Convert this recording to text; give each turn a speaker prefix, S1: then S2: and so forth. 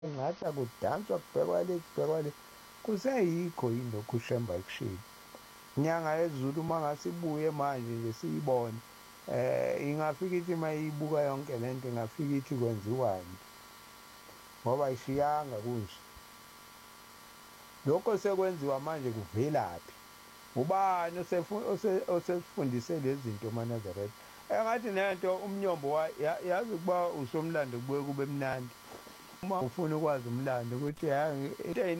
S1: ngathi akudanswa kubhekwa le kubhekwa le kuseyikho yini lokhu uShemba ekushilo. Inyanga yezulu uma ngase ibuye manje nje siyibone ingafika ithi uma iyibuka yonke le nto ingafika ithi kwenziwani ngoba ayishiyanga kunje. Lokho sekwenziwa manje kuvelaphi? Ubani osefundise lezi zinto maNazaretha? Engathi nento umnyombo yazi ukuba usomlando kubuye kube mnandi. Uma ufuna ukwazi umlando ukuthi into